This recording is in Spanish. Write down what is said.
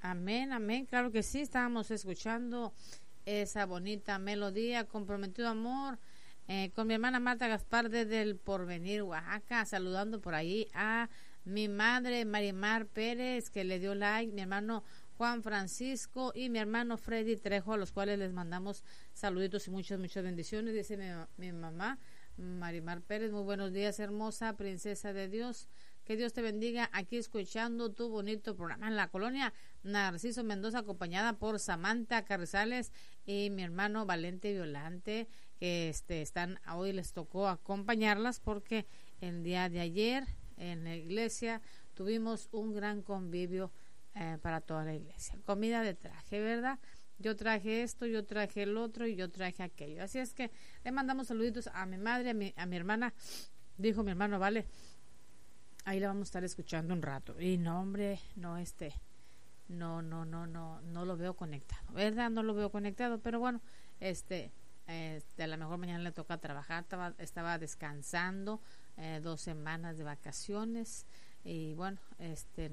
Amén, amén, claro que sí, estábamos escuchando esa bonita melodía, Comprometido Amor, con mi hermana Marta Gaspar desde el Porvenir, Oaxaca, saludando por ahí a mi madre Marimar Pérez, que le dio like, mi hermano Juan Francisco y mi hermano Freddy Trejo, a los cuales les mandamos saluditos y muchas, muchas bendiciones. Dice mi mamá Marimar Pérez, muy buenos días, hermosa princesa de Dios. Que Dios te bendiga, aquí escuchando tu bonito programa en la colonia Narciso Mendoza, acompañada por Samantha Carrizales y mi hermano Valente Violante, que están hoy, les tocó acompañarlas porque el día de ayer en la iglesia tuvimos un gran convivio para toda la iglesia. Comida de traje, ¿verdad? Yo traje esto, yo traje el otro y yo traje aquello. Así es que le mandamos saluditos a mi madre, a mi hermana, dijo mi hermano, vale. Ahí la vamos a estar escuchando un rato. Y no, hombre, no no lo veo conectado, ¿verdad? No lo veo conectado, pero bueno, a lo mejor mañana le toca trabajar, estaba descansando, 2 semanas de vacaciones y bueno,